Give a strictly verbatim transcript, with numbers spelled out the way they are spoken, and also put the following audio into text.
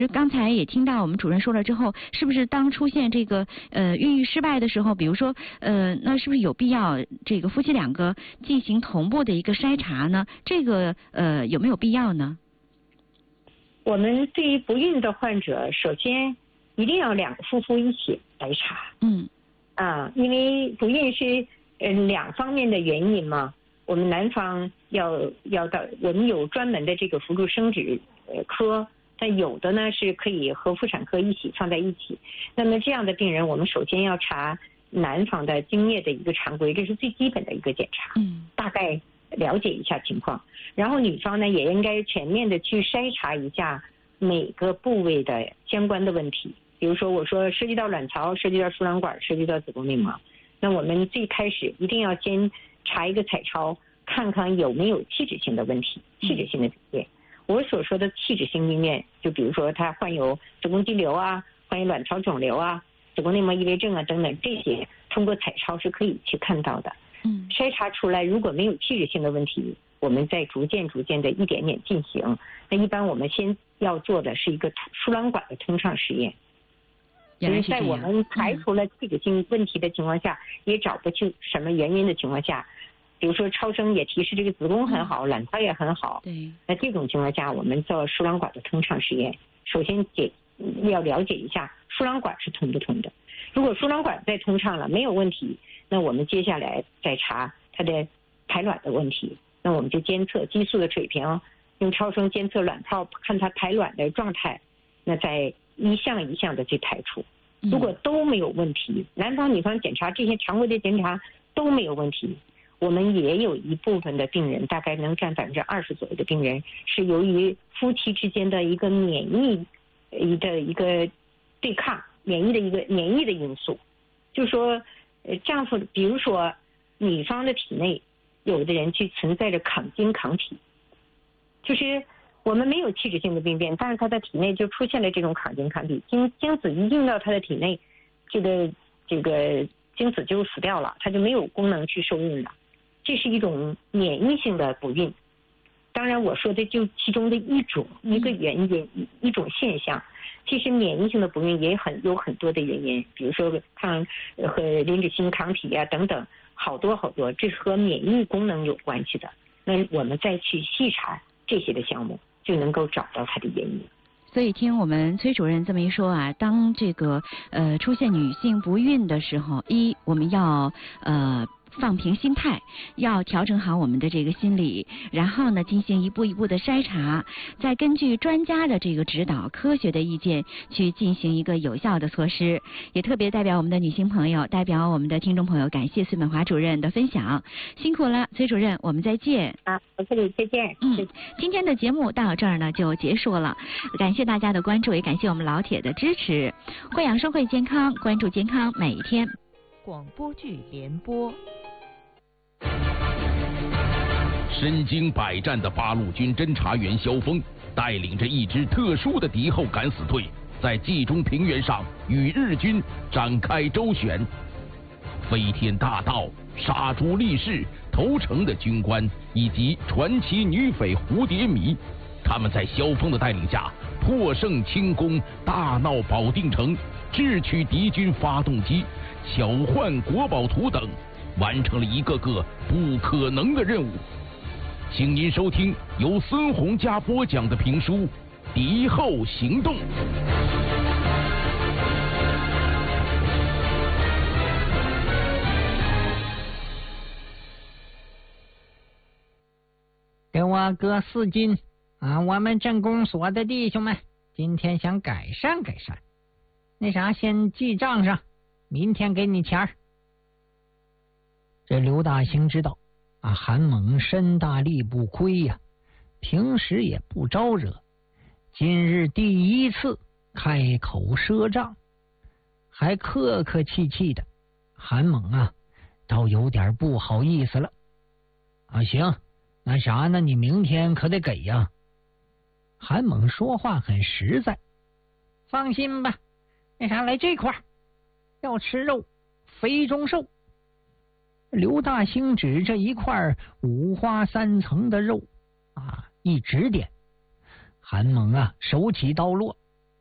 刚才也听到我们主任说了之后，是不是当出现这个呃孕育失败的时候，比如说呃，那是不是有必要这个夫妻两个进行同步的一个筛查呢？这个呃有没有必要呢？ 我们对于不孕的患者，首先一定要两个夫妇一起来查。 嗯。 啊，因为不孕是呃两方面的原因嘛。我们男方要要到，我们有专门的这个辅助生殖呃科。但有的呢是可以和妇产科一起放在一起。那么这样的病人，我们首先要查男方的精液的一个常规，这是最基本的一个检查， 嗯， 大概了解一下情况。然后女方呢也应该全面的去筛查一下每个部位的相关的问题。比如说我说涉及到卵巢，涉及到输卵管，涉及到子宫内膜，那我们最开始一定要先查一个彩超，看看有没有器质性的问题，器质性的病变。我所说的器质性病变，就比如说他患有子宫肌瘤啊，患有卵巢肿瘤啊，子宫内膜异位症啊等等，这些通过彩超是可以去看到的。 嗯， 筛查出来如果没有器质性的问题，我们再逐渐逐渐的一点点进行。那一般我们先要做的是一个输卵管的通畅实验。就是在我们排除了器质性问题的情况下，嗯、也找不出什么原因的情况下。比如说超声也提示这个子宫很好，卵巢也很好。 对。 那这种情况下，我们做输卵管的通畅实验，首先解要了解一下输卵管是通不通的。如果输卵管再通畅了，没有问题，那我们接下来再查它的排卵的问题。那我们就监测激素的水平，用超声监测卵泡，看它排卵的状态，那再一项一项的去排除。如果都没有问题，男方女方检查这些常规的检查都没有问题。我们也有一部分的病人，大概能占百分之二十左右的病人，是由于夫妻之间的一个免疫的一个对抗，免疫的一个免疫的因素。就说，呃，丈夫，比如说女方的体内，有的人去存在着抗精抗体，就是我们没有器质性的病变，但是他的体内就出现了这种抗精抗体，精精子一进到他的体内，这个这个精子就死掉了，他就没有功能去受孕了。这是一种免疫性的不孕，当然我说的就其中的一种一个原因一种现象。其实免疫性的不孕也很有很多的原因，比如说抗和磷脂性抗体啊等等，好多好多，这是和免疫功能有关系的。那我们再去细查这些的项目，就能够找到它的原因。 所以听我们崔主任这么一说啊，当这个呃出现女性不孕的时候，一我们要呃。放平心态，要调整好我们的这个心理，然后呢进行一步一步的筛查，再根据专家的这个指导、科学的意见去进行一个有效的措施。也特别代表我们的女性朋友，代表我们的听众朋友，感谢孙本华主任的分享，辛苦了，崔主任，我们再见。 啊，我这里再见。 嗯，今天的节目到这儿呢就结束了，感谢大家的关注，也感谢我们老铁的支持。惠养生会健康，关注健康每一天。 广播剧联播。 身经百战的八路军侦察员萧峰，带领着一支特殊的敌后敢死队，在冀中平原上与日军展开周旋。飞天大盗、杀猪力士、投诚的军官以及传奇女匪蝴蝶迷，他们在萧峰的带领下破胜轻攻，大闹保定城，智取敌军发动机，巧换国宝图等，完成了一个个不可能的任务。请您收听由孙洪佳播讲的评书《敌后行动》。 给我哥四斤啊！我们镇公所的弟兄们今天想改善改善，那啥，先记账上，明天给你钱儿。这刘大兴知道啊，韩猛身大力不亏呀、啊，平时也不招惹，今日第一次开口赊账，还客客气气的，韩猛啊，倒有点不好意思了。啊，行，那啥呢？你明天可得给呀。韩猛说话很实在，放心吧，那啥，来这块儿，要吃肉，肥中瘦。刘大兴指着一块五花三层的肉啊，一指点，韩猛啊手起刀落，